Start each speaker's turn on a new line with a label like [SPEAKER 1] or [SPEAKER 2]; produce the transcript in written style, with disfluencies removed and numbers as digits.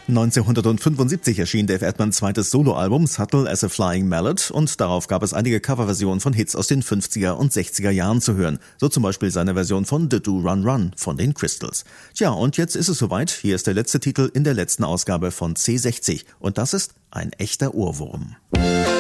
[SPEAKER 1] 1975 erschien Dave Edmunds zweites Soloalbum Subtle as a Flying Mallet und darauf gab es einige Coverversionen von Hits aus den 50er und 60er Jahren zu hören. So zum Beispiel seine Version von The Do Run Run von den Crystals. Tja, und jetzt ist es soweit. Hier ist der letzte Titel in der letzten Ausgabe von C60. Und das ist ein echter Ohrwurm.